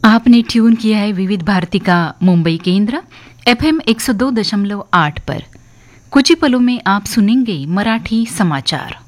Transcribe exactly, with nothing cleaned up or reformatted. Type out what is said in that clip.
आपने ट्यून किया है विविध भारती का मुंबई केंद्र एफएम एक सौ दो दशमलव आठ पर। कुछ ही पलों में आप सुनेंगे मराठी समाचार।